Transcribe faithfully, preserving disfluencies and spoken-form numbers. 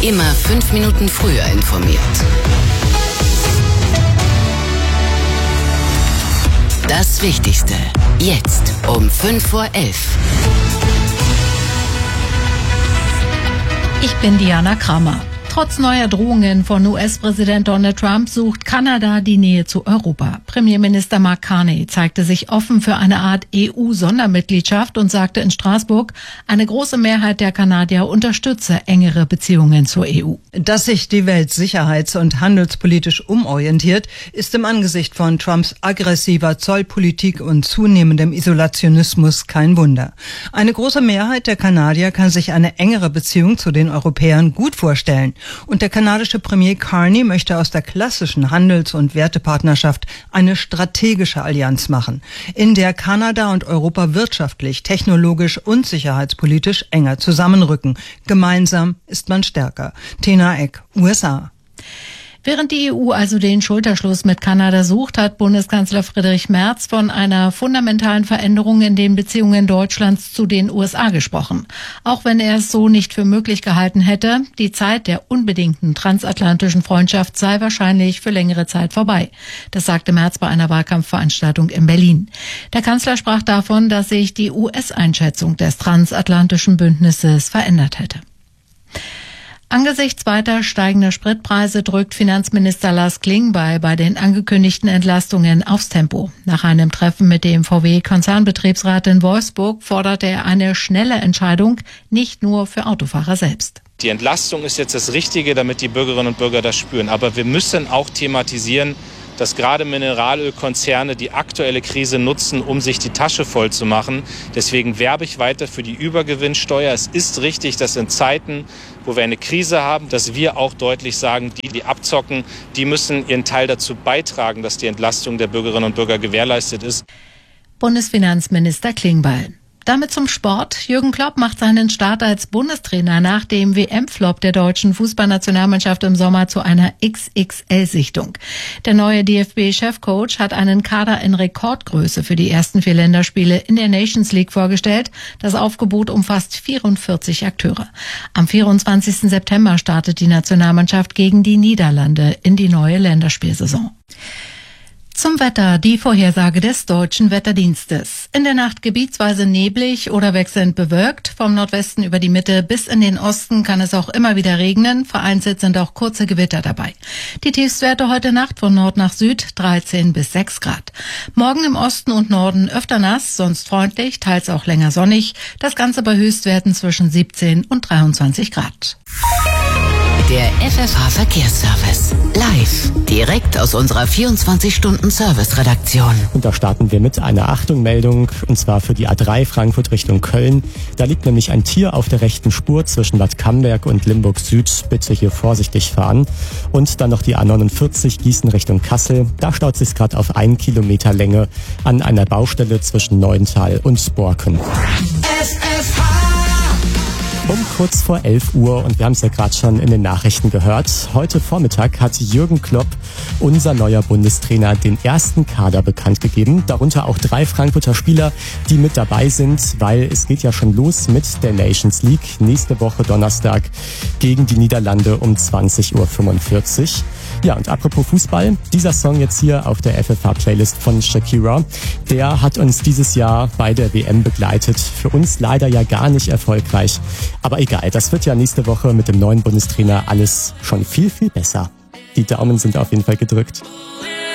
Immer fünf Minuten früher informiert. Das Wichtigste jetzt um fünf vor elf. Ich bin Diana Kramer. Trotz neuer Drohungen von U S-Präsident Donald Trump sucht Kanada die Nähe zu Europa. Premierminister Mark Carney zeigte sich offen für eine Art E U-Sondermitgliedschaft und sagte in Straßburg, eine große Mehrheit der Kanadier unterstütze engere Beziehungen zur E U. Dass sich die Welt sicherheits- und handelspolitisch umorientiert, ist im Angesicht von Trumps aggressiver Zollpolitik und zunehmendem Isolationismus kein Wunder. Eine große Mehrheit der Kanadier kann sich eine engere Beziehung zu den Europäern gut vorstellen. Und der kanadische Premier Carney möchte aus der klassischen Handels- und Wertepartnerschaft eine strategische Allianz machen, in der Kanada und Europa wirtschaftlich, technologisch und sicherheitspolitisch enger zusammenrücken. Gemeinsam ist man stärker. Tena Eck, U S A. Während die E U also den Schulterschluss mit Kanada sucht, hat Bundeskanzler Friedrich Merz von einer fundamentalen Veränderung in den Beziehungen Deutschlands zu den U S A gesprochen. Auch wenn er es so nicht für möglich gehalten hätte, die Zeit der unbedingten transatlantischen Freundschaft sei wahrscheinlich für längere Zeit vorbei. Das sagte Merz bei einer Wahlkampfveranstaltung in Berlin. Der Kanzler sprach davon, dass sich die U S-Einschätzung des transatlantischen Bündnisses verändert hätte. Angesichts weiter steigender Spritpreise drückt Finanzminister Lars Klingbeil bei den angekündigten Entlastungen aufs Tempo. Nach einem Treffen mit dem V W-Konzernbetriebsrat in Wolfsburg forderte er eine schnelle Entscheidung, nicht nur für Autofahrer selbst. Die Entlastung ist jetzt das Richtige, damit die Bürgerinnen und Bürger das spüren. Aber wir müssen auch thematisieren, dass gerade Mineralölkonzerne die aktuelle Krise nutzen, um sich die Tasche voll zu machen. Deswegen werbe ich weiter für die Übergewinnsteuer. Es ist richtig, dass in Zeiten, wo wir eine Krise haben, dass wir auch deutlich sagen, die, die abzocken, die müssen ihren Teil dazu beitragen, dass die Entlastung der Bürgerinnen und Bürger gewährleistet ist. Bundesfinanzminister Klingbeil. Damit zum Sport. Jürgen Klopp macht seinen Start als Bundestrainer nach dem W M-Flop der deutschen Fußballnationalmannschaft im Sommer zu einer X X L-Sichtung. Der neue D F B-Chefcoach hat einen Kader in Rekordgröße für die ersten vier Länderspiele in der Nations League vorgestellt. Das Aufgebot umfasst vierundvierzig Akteure. Am vierundzwanzigsten September startet die Nationalmannschaft gegen die Niederlande in die neue Länderspielsaison. Zum Wetter, die Vorhersage des Deutschen Wetterdienstes. In der Nacht gebietsweise neblig oder wechselnd bewölkt. Vom Nordwesten über die Mitte bis in den Osten kann es auch immer wieder regnen. Vereinzelt sind auch kurze Gewitter dabei. Die Tiefstwerte heute Nacht von Nord nach Süd dreizehn bis sechs Grad. Morgen im Osten und Norden öfter nass, sonst freundlich, teils auch länger sonnig. Das Ganze bei Höchstwerten zwischen siebzehn und dreiundzwanzig Grad. Der F F H-Verkehrsservice. Live. Direkt aus unserer vierundzwanzig-Stunden-Service-Redaktion. Und da starten wir mit einer Achtung-Meldung, und zwar für die A drei Frankfurt Richtung Köln. Da liegt nämlich ein Tier auf der rechten Spur zwischen Bad Camberg und Limburg Süd. Bitte hier vorsichtig fahren. Und dann noch die A neunundvierzig Gießen Richtung Kassel. Da staut sich gerade auf ein Kilometer Länge an einer Baustelle zwischen Neuental und Borken. F F H. Um kurz vor elf Uhr, und wir haben es ja gerade schon in den Nachrichten gehört, heute Vormittag hat Jürgen Klopp, unser neuer Bundestrainer, den ersten Kader bekannt gegeben. Darunter auch drei Frankfurter Spieler, die mit dabei sind, weil es geht ja schon los mit der Nations League. Nächste Woche Donnerstag gegen die Niederlande um zwanzig Uhr fünfundvierzig. Ja, und apropos Fußball, dieser Song jetzt hier auf der F F H-Playlist von Shakira, der hat uns dieses Jahr bei der W M begleitet. Für uns leider ja gar nicht erfolgreich. Aber egal, das wird ja nächste Woche mit dem neuen Bundestrainer alles schon viel, viel besser. Die Daumen sind auf jeden Fall gedrückt.